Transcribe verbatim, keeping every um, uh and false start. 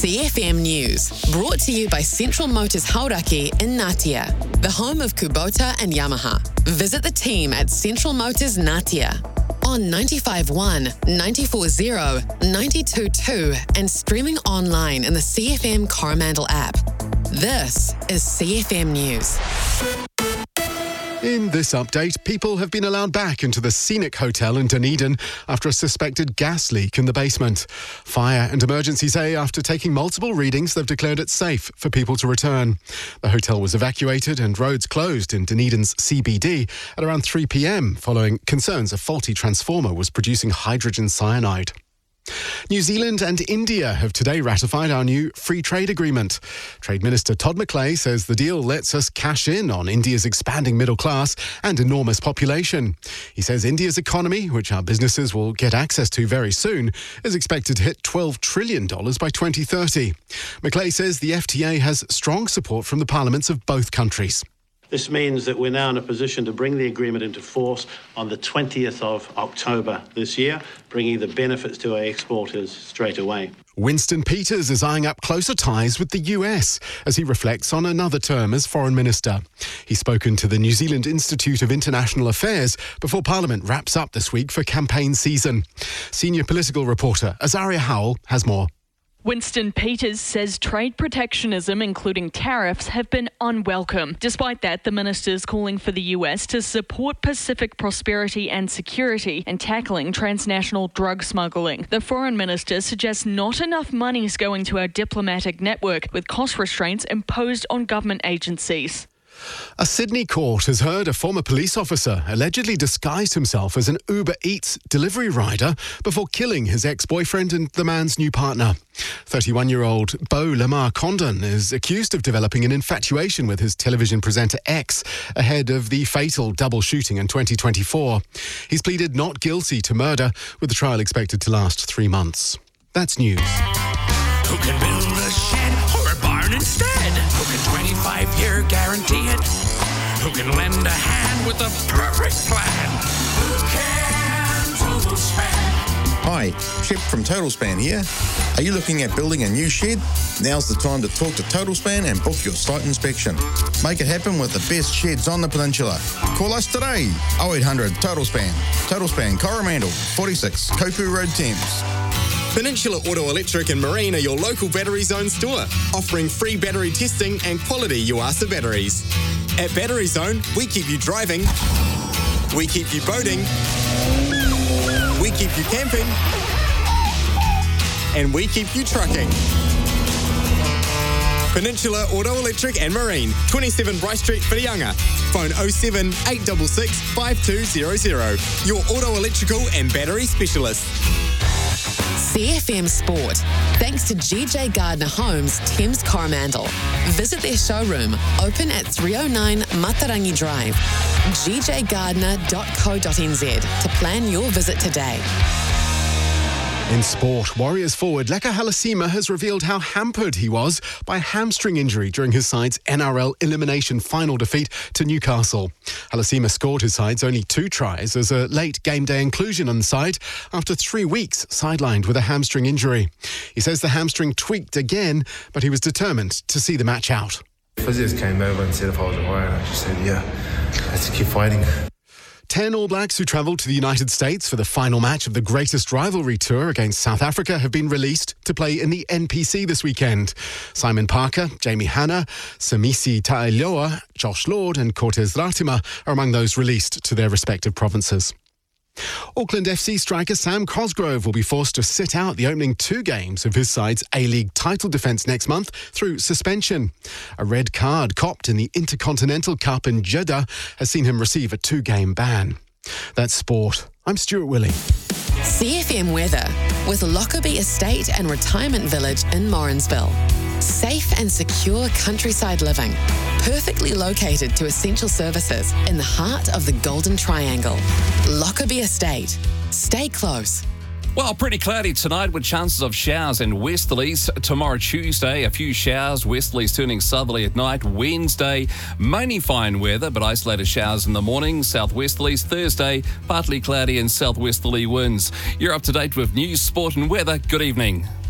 C F M News, brought to you by Central Motors Hauraki in Ngatea, the home of Kubota and Yamaha. Visit the team at Central Motors Ngatea on ninety-five point one, ninety-four point zero, ninety-two point two and streaming online in the C F M Coromandel app. This is C F M News. In this update, people have been allowed back into the Scenic Hotel in Dunedin after a suspected gas leak in the basement. Fire and emergency say after taking multiple readings, they've declared it safe for people to return. The hotel was evacuated and roads closed in Dunedin's C B D at around three p.m. following concerns a faulty transformer was producing hydrogen cyanide. New Zealand and India have today ratified our new free trade agreement. Trade Minister Todd McClay says the deal lets us cash in on India's expanding middle class and enormous population. He says India's economy, which our businesses will get access to very soon, is expected to hit twelve trillion dollars by twenty thirty. McClay says the F T A has strong support from the parliaments of both countries. This means that we're now in a position to bring the agreement into force on the twentieth of October this year, bringing the benefits to our exporters straight away. Winston Peters is eyeing up closer ties with the U S as he reflects on another term as Foreign Minister. He's spoken to the New Zealand Institute of International Affairs before Parliament wraps up this week for campaign season. Senior political reporter Azaria Howell has more. Winston Peters says trade protectionism, including tariffs, have been unwelcome. Despite that, the minister's calling for the U S to support Pacific prosperity and security in tackling transnational drug smuggling. The foreign minister suggests not enough money is going to our diplomatic network, with cost restraints imposed on government agencies. A Sydney court has heard a former police officer allegedly disguised himself as an Uber Eats delivery rider before killing his ex-boyfriend and the man's new partner. thirty-one-year-old Beau Lamar Condon is accused of developing an infatuation with his television presenter ex ahead of the fatal double shooting in twenty twenty-four. He's pleaded not guilty to murder, with the trial expected to last three months. That's news. Who can build a shed or a barn instead? Who can twenty-five year guarantee it? Who can lend a hand with a perfect plan? Who can Total Span? Hi, Chip from Total Span here. Are you looking at building a new shed? Now's the time to talk to Total Span and book your site inspection. Make it happen with the best sheds on the peninsula. Call us today, oh eight hundred Total Span. Total Span Coromandel, forty-six Kopu Road, Thames. Peninsula Auto Electric and Marine are your local Battery Zone store, offering free battery testing and quality Yuasa batteries. At Battery Zone, we keep you driving, we keep you boating, we keep you camping, and we keep you trucking. Peninsula Auto Electric and Marine, twenty-seven Bryce Street, Whitianga. Phone oh seven, eight six six, five two zero zero. Your auto electrical and battery specialist. C F M Sport, thanks to G J Gardner Homes, Thames Coromandel. Visit their showroom, open at three oh nine Matarangi Drive, g j gardner dot co dot n z to plan your visit today. In sport, Warriors forward Leka Halasima has revealed how hampered he was by a hamstring injury during his side's N R L elimination final defeat to Newcastle. Halasima scored his side's only two tries as a late game day inclusion on the side after three weeks sidelined with a hamstring injury. He says the hamstring tweaked again, but he was determined to see the match out. Physios came over and said if I was alright, I just said, yeah, let's keep fighting. Ten All Blacks who travelled to the United States for the final match of the Greatest Rivalry Tour against South Africa have been released to play in the N P C this weekend. Simon Parker, Jamie Hanna, Samisi Ta'iloa, Josh Lord and Cortez Ratima are among those released to their respective provinces. Auckland F C striker Sam Cosgrove will be forced to sit out the opening two games of his side's A-League title defence next month through suspension. A red card copped in the Intercontinental Cup in Jeddah has seen him receive a two-game ban. That's sport. I'm Stuart Willing. C F M weather with Lockerbie Estate and Retirement Village in Morrinsville. Safe and secure countryside living, perfectly located to essential services in the heart of the Golden Triangle. Lockerbie Estate. Stay close. Well, pretty cloudy tonight with chances of showers and westerlies. Tomorrow, Tuesday, a few showers, westerlies turning southerly at night. Wednesday, mainly fine weather, but isolated showers in the morning. Southwesterlies. Thursday, partly cloudy and southwesterly winds. You're up to date with news, sport and weather. Good evening.